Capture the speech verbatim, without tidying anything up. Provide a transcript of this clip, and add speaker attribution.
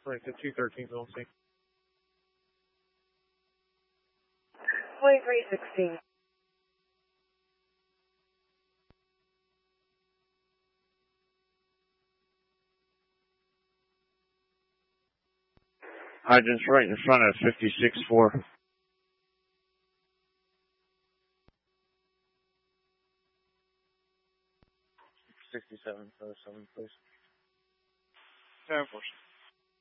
Speaker 1: Right to two thirteen, Zone C.
Speaker 2: twenty-three sixteen.
Speaker 3: Hydrant's right in front of fifty-six four.
Speaker 1: sixty-seven, seven, please.
Speaker 4: ten four.